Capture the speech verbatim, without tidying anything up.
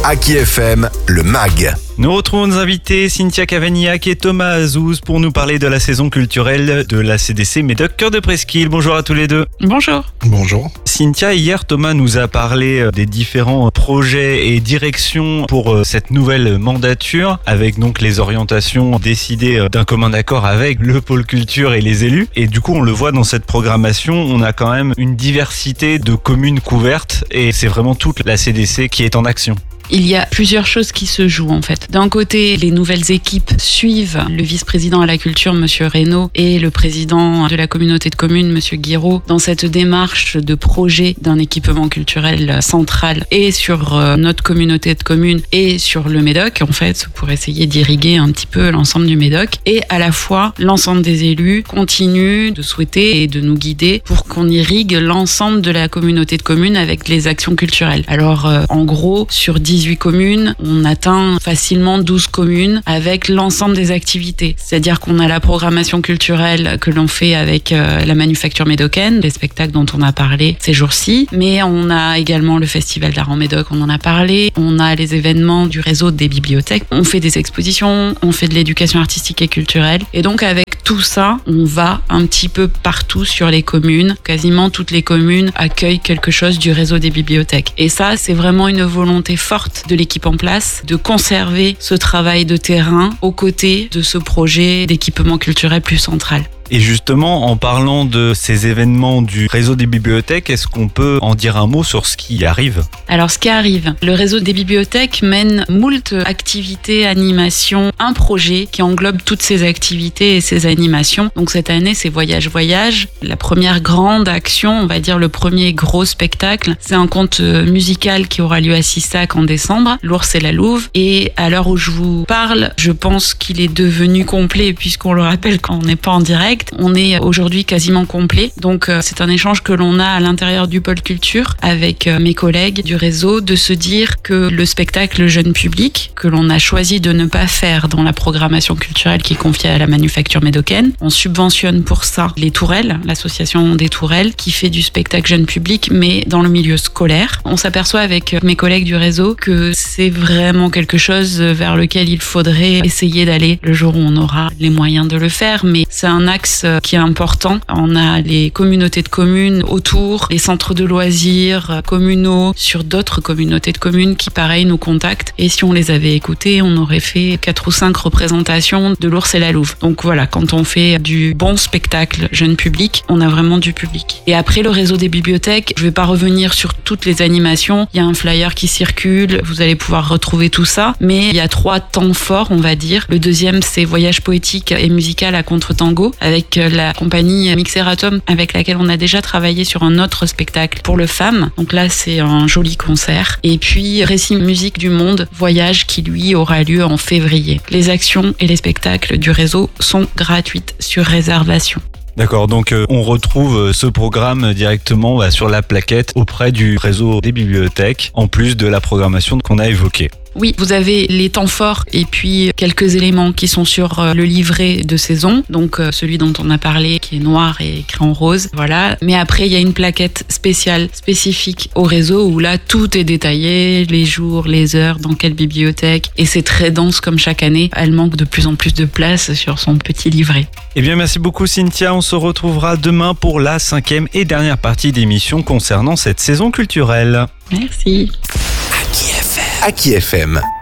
Aki F M, le M A G. Nous retrouvons nos invités Cynthia Cavagnac et Thomas Azouz pour nous parler de la saison culturelle de la C D C Médoc Cœur de Presqu'île. Bonjour à tous les deux. Bonjour. Bonjour. Cynthia, hier Thomas nous a parlé des différents projets et directions pour cette nouvelle mandature, avec donc les orientations décidées d'un commun accord avec le pôle culture et les élus. Et du coup, on le voit dans cette programmation, on a quand même une diversité de communes couvertes et c'est vraiment toute la C D C qui est en action. Il y a plusieurs choses qui se jouent en fait. D'un côté, les nouvelles équipes suivent le vice-président à la culture, Monsieur Reynaud, et le président de la communauté de communes, Monsieur Guiraud, dans cette démarche de projet d'un équipement culturel central et sur notre communauté de communes et sur le Médoc, en fait, pour essayer d'irriguer un petit peu l'ensemble du Médoc. Et à la fois, l'ensemble des élus continue de souhaiter et de nous guider pour qu'on irrigue l'ensemble de la communauté de communes avec les actions culturelles. Alors, en gros, sur dix dix-huit communes, on atteint facilement douze communes avec l'ensemble des activités. C'est-à-dire qu'on a la programmation culturelle que l'on fait avec euh, la Manufacture médocaine, les spectacles dont on a parlé ces jours-ci, mais on a également le Festival d'art en Médoc, on en a parlé, on a les événements du réseau des bibliothèques, on fait des expositions, on fait de l'éducation artistique et culturelle, et donc avec tout ça, on va un petit peu partout sur les communes. Quasiment toutes les communes accueillent quelque chose du réseau des bibliothèques. Et ça, c'est vraiment une volonté forte de l'équipe en place de conserver ce travail de terrain aux côtés de ce projet d'équipement culturel plus central. Et justement, en parlant de ces événements du réseau des bibliothèques, est-ce qu'on peut en dire un mot sur ce qui arrive ? Alors, ce qui arrive, le réseau des bibliothèques mène moult activités, animations, un projet qui englobe toutes ces activités et ces animations. Donc cette année, c'est Voyage Voyage. La première grande action, on va dire le premier gros spectacle, c'est un conte musical qui aura lieu à Sissac en décembre, L'Ours et la Louve. Et à l'heure où je vous parle, je pense qu'il est devenu complet, puisqu'on le rappelle quand on n'est pas en direct. On est aujourd'hui quasiment complet. Donc euh, c'est un échange que l'on a à l'intérieur du pôle culture avec euh, mes collègues du réseau, de se dire que le spectacle jeune public que l'on a choisi de ne pas faire dans la programmation culturelle qui est confiée à la Manufacture médocaine, on subventionne pour ça les Tourelles, l'association des Tourelles qui fait du spectacle jeune public mais dans le milieu scolaire. On s'aperçoit avec euh, mes collègues du réseau que c'est vraiment quelque chose vers lequel il faudrait essayer d'aller le jour où on aura les moyens de le faire, mais c'est un axe qui est important. On a les communautés de communes autour, les centres de loisirs communaux sur d'autres communautés de communes qui, pareil, nous contactent. Et si on les avait écoutés, on aurait fait quatre ou cinq représentations de L'Ours et la Louve. Donc voilà, quand on fait du bon spectacle jeune public, on a vraiment du public. Et après, le réseau des bibliothèques, je vais pas revenir sur toutes les animations. Il y a un flyer qui circule, vous allez pouvoir retrouver tout ça. Mais il y a trois temps forts, on va dire. Le deuxième, c'est Voyage poétique et musical à contre-tango, avec la compagnie Mixeratum avec laquelle on a déjà travaillé sur un autre spectacle pour le Femmes. Donc là, c'est un joli concert. Et puis, Récit Musique du Monde, Voyage, qui lui aura lieu en février. Les actions et les spectacles du réseau sont gratuites sur réservation. D'accord, donc euh, on retrouve euh, ce programme directement bah, sur la plaquette auprès du réseau des bibliothèques, en plus de la programmation qu'on a évoquée. Oui, vous avez les temps forts et puis quelques éléments qui sont sur le livret de saison, donc celui dont on a parlé qui est noir et écrit en rose, voilà. Mais après, il y a une plaquette spéciale, spécifique au réseau où là, tout est détaillé, les jours, les heures, dans quelle bibliothèque, et c'est très dense comme chaque année. Elle manque de plus en plus de place sur son petit livret. Eh bien, merci beaucoup Cynthia, on se retrouvera demain pour la cinquième et dernière partie d'émission concernant cette saison culturelle. Merci. Aki F M.